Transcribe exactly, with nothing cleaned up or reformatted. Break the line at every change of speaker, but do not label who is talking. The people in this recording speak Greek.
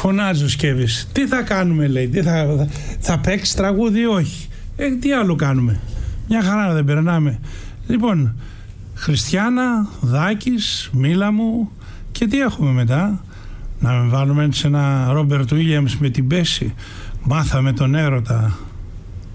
Φωνάζει ο Σκέβης. Τι θα κάνουμε, λέει, τι θα, θα, θα παίξει τραγούδι, όχι. Ε, τι άλλο κάνουμε. Μια χαρά δεν περνάμε. Λοιπόν, Χριστιάνα, Δάκης, Μίλα μου και τι έχουμε μετά. Να με βάλουμε σε ένα Ρόμπερτ Βίλιαμς με την Μπέση. Μάθαμε τον έρωτα.